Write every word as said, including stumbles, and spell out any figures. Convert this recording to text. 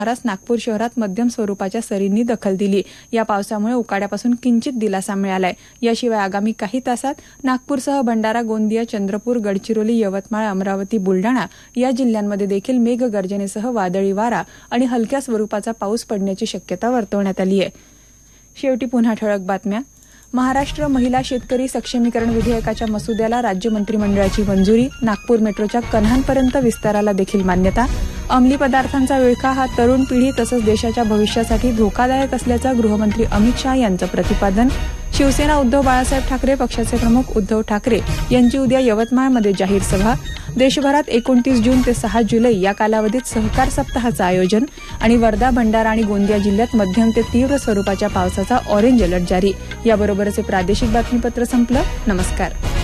सुमारास नागपूर शहरात मध्यम स्वरूपाच्या सरींनी दखल दिली। या पावसामुळे उकाड्यापासून किंचित दिलासा मिळालाय। याशिवाय आगामी काही तासात नागपूरसह भंडारा, गोंदिया, चंद्रपूर, गडचिरोली, यवतमाळ, अमरावती, बुलढाणा या जिल्ह्यांमध्ये देखील मेघगर्जनेसह वादळी वारा आणि हलक्या स्वरूपाचा पाऊस पडण्याची शक्यता वर्तवण्यात आली आहे। शेवटी पुन्हा ठळक बातम्या। महाराष्ट्र महिला शेतकरी सक्षमीकरण विधेयकाच्या मसुद्याला राज्य मंत्रिमंडळाची मंजुरी। नागपूर मेट्रोच्या कन्हानपर्यंत विस्ताराला देखील मान्यता। अंमली पदार्थांचा विळखा हा तरुण पिढी तसंच देशाच्या भविष्यासाठी धोकादायक असल्याचं गृहमंत्री अमित शाह यांचं प्रतिपादन। शिवसेना उद्धव बाळासाहेब ठाकरे पक्षाचे प्रमुख उद्धव ठाकरे यांची उद्या यवतमाळमध्ये जाहीर सभा। देशभरात एकोणतीस जून ते सहा जुलै या कालावधीत सहकार सप्ताहाचं आयोजन आणि वर्धा, भंडारा आणि गोंदिया जिल्ह्यात मध्यम ते तीव्र स्वरूपाच्या पावसाचा ऑरेंज अलर्ट जारी। याबरोबरच हे प्रादेशिक बातमीपत्र संपलं। नमस्कार।